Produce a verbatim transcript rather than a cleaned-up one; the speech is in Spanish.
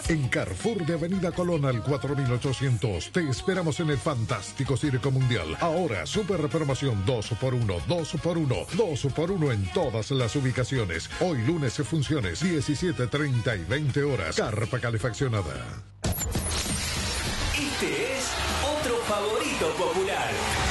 En Carrefour de Avenida Colón al cuatro mil ochocientos. Te esperamos en el fantástico Circo Mundial. Ahora, super promoción dos por uno, dos por uno, dos por uno en todas las ubicaciones. Hoy lunes funciones diecisiete, treinta y veinte horas. Carpa calefaccionada. Este es otro favorito popular.